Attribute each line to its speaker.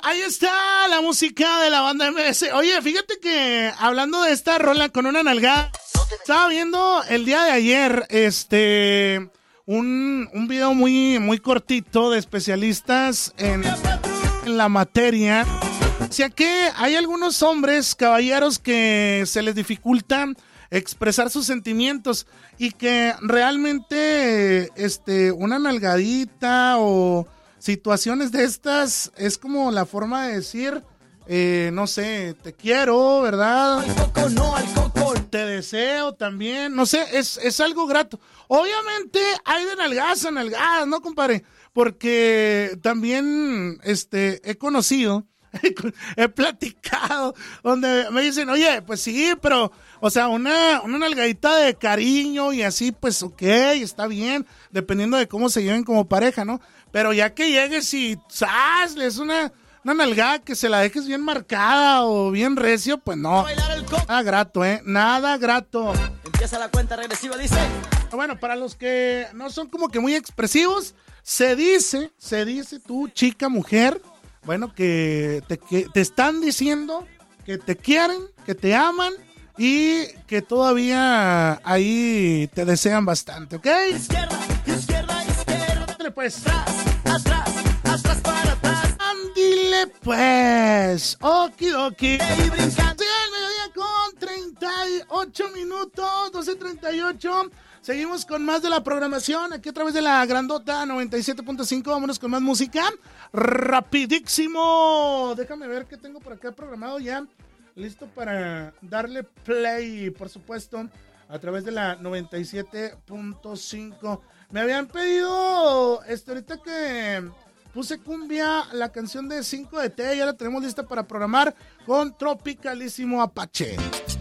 Speaker 1: ahí está la música de la banda MS. Oye, fíjate que hablando de esta rola con una nalgada, estaba viendo el día de ayer un video muy cortito de especialistas en la materia. O sea que hay algunos hombres, caballeros, que se les dificulta expresar sus sentimientos y que realmente una nalgadita o situaciones de estas es como la forma de decir, no sé, te quiero, ¿verdad? Al coco, no, al coco. Te deseo también, no sé, es algo grato. Obviamente hay de nalgadas a nalgadas, ¿no, compadre? Porque también he conocido, he platicado, donde me dicen, oye, pues sí, pero, o sea, una nalgadita de cariño y así, pues ok, está bien, dependiendo de cómo se lleven como pareja, ¿no? Pero ya que llegues y ¡zas! Es una nalgada que se la dejes bien marcada o bien recio, pues no. Nada grato, nada grato.
Speaker 2: Empieza la cuenta regresiva, dice.
Speaker 1: Bueno, para los que no son como que muy expresivos, se dice tú, chica, mujer, bueno, que te están diciendo que te quieren, que te aman y que todavía ahí te desean bastante, ¿ok?
Speaker 2: Izquierda, izquierda, izquierda.
Speaker 1: Dale pues.
Speaker 2: Atrás, atrás para atrás.
Speaker 1: Ándile pues. Okidoki.
Speaker 2: Y brincando.
Speaker 1: Sí, el mediodía con 38 minutos, 12:38. Seguimos con más de la programación aquí a través de la grandota 97.5. Vámonos con más música. Rapidísimo. Déjame ver qué tengo por acá programado ya. Listo para darle play, por supuesto, a través de la 97.5. Me habían pedido, ahorita que puse cumbia, la canción de 5 de T, ya la tenemos lista para programar con Tropicalísimo Apache.